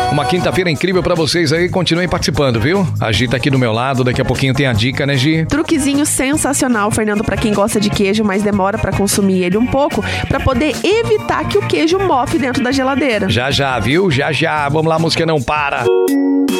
Uma quinta-feira incrível pra vocês aí. Continuem participando, viu? A Gi tá aqui do meu lado. Daqui a pouquinho tem a dica, né, Gi? Truquezinho sensacional, Fernando, pra quem gosta de queijo, mas demora pra consumir ele um pouco, pra poder evitar que o queijo mofe dentro da geladeira. Já, viu? Já. Vamos lá, música não para.